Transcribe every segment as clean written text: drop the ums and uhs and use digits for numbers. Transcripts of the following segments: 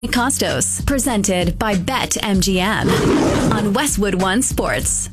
Costos, presented by BetMGM on Westwood One Sports.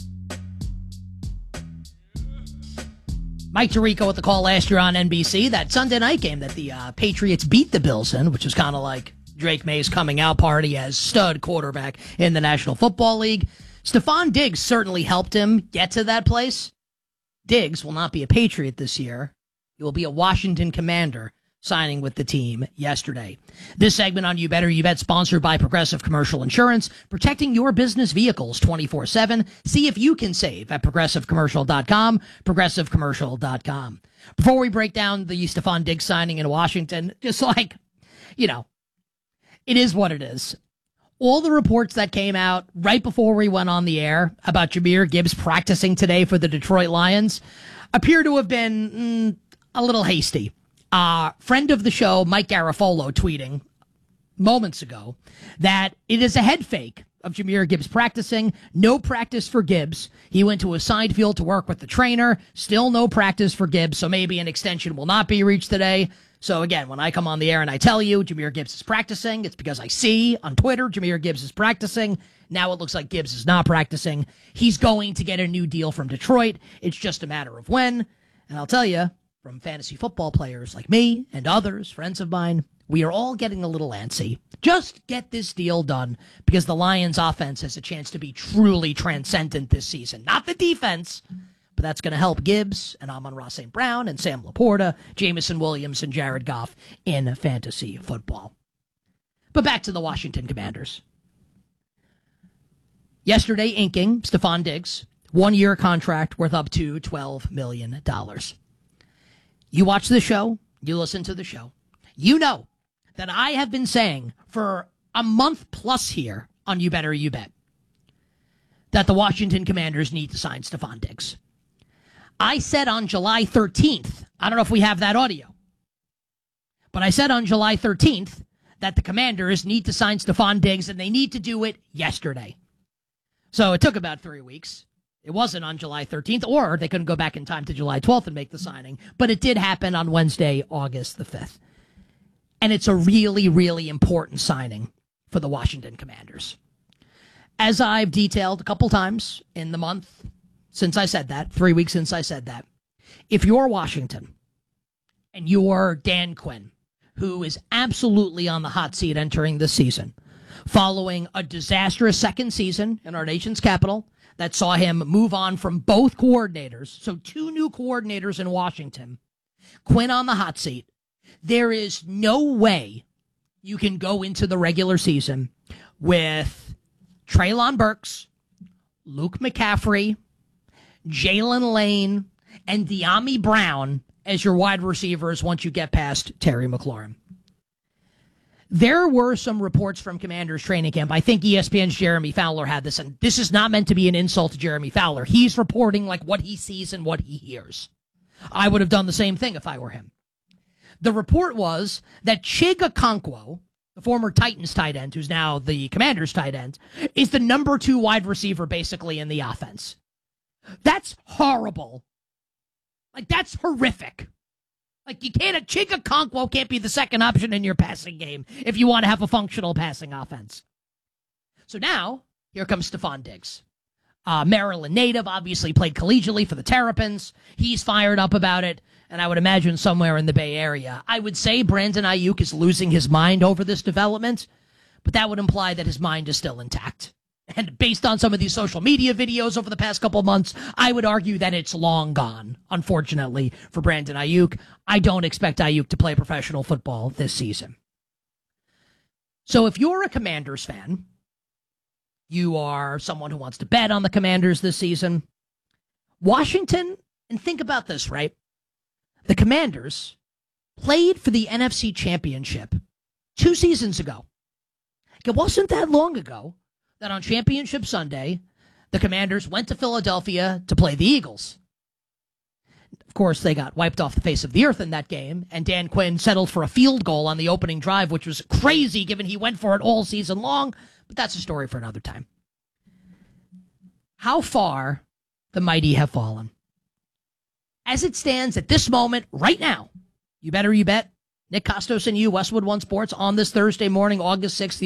Mike Tirico with the call last year on NBC, that Sunday night game that the Patriots beat the Bills in, which was kind of like Drake May's coming out party as stud quarterback in the National Football League. Stephon Diggs certainly helped him get to that place. Diggs will not be a Patriot this year. He will be a Washington Commander, signing with the team yesterday. This segment on You Better You Bet, sponsored by Progressive Commercial Insurance, protecting your business vehicles 24/7. See if you can save at progressivecommercial.com, progressivecommercial.com. Before we break down the Stephon Diggs signing in Washington, just like, it is what it is. All the reports that came out right before we went on the air about Jahmyr Gibbs practicing today for the Detroit Lions appear to have been a little hasty. Friend of the show, Mike Garafolo, tweeting moments ago that it is a head fake of Jahmyr Gibbs practicing. No practice for Gibbs. He went to a side field to work with the trainer. Still no practice for Gibbs, so maybe an extension will not be reached today. So again, when I come on the air and I tell you Jahmyr Gibbs is practicing, it's because I see on Twitter Jahmyr Gibbs is practicing. Now it looks like Gibbs is not practicing. He's going to get a new deal from Detroit. It's just a matter of when. And I'll tell you, from fantasy football players like me and others, friends of mine, we are all getting a little antsy. Just get this deal done because the Lions offense has a chance to be truly transcendent this season. Not the defense, but that's going to help Gibbs and Amon-Ra St. Brown and Sam Laporta, Jameson Williams and Jared Goff in fantasy football. But back to the Washington Commanders. Yesterday, inking Stephon Diggs, 1-year contract worth up to $12 million. You watch the show, you listen to the show, you know that I have been saying for a month plus here on You Better You Bet that the Washington Commanders need to sign Stephon Diggs. I said on July 13th, I don't know if we have that audio, but I said on July 13th that the Commanders need to sign Stephon Diggs and they need to do it yesterday. So it took about 3 weeks. It wasn't on July 13th, or they couldn't go back in time to July 12th and make the signing. But it did happen on Wednesday, August the 5th. And it's a really, really important signing for the Washington Commanders. As I've detailed a couple times in the month since I said that, 3 weeks since I said that, if you're Washington and you're Dan Quinn, who is absolutely on the hot seat entering the season, following a disastrous second season in our nation's capital, that saw him move on from both coordinators, so 2 new coordinators in Washington, Quinn on the hot seat, there is no way you can go into the regular season with Treylon Burks, Luke McCaffrey, Jalen Lane, and De'Ami Brown as your wide receivers once you get past Terry McLaurin. There were some reports from Commanders training camp. I think ESPN's Jeremy Fowler had this, and this is not meant to be an insult to Jeremy Fowler. He's reporting like what he sees and what he hears. I would have done the same thing if I were him. The report was that Chig Okonkwo, the former Titans tight end, who's now the Commanders tight end, is the number 2 wide receiver basically in the offense. That's horrible. Like, that's horrific. Like, Chig Okonkwo can't be the second option in your passing game if you want to have a functional passing offense. So now, here comes Stephon Diggs. Maryland native, obviously played collegiately for the Terrapins. He's fired up about it, and I would imagine somewhere in the Bay Area. I would say Brandon Ayuk is losing his mind over this development, but that would imply that his mind is still intact. And based on some of these social media videos over the past couple of months, I would argue that it's long gone, unfortunately, for Brandon Ayuk. I don't expect Ayuk to play professional football this season. So if you're a Commanders fan, you are someone who wants to bet on the Commanders this season, Washington, and think about this, right? The Commanders played for the NFC Championship 2 seasons ago. It wasn't that long ago that on Championship Sunday, the Commanders went to Philadelphia to play the Eagles. Of course, they got wiped off the face of the earth in that game, and Dan Quinn settled for a field goal on the opening drive, which was crazy given he went for it all season long, but that's a story for another time. How far the mighty have fallen. As it stands at this moment, right now, you better you bet, Nick Costos and you, Westwood One Sports, on this Thursday morning, August 6th.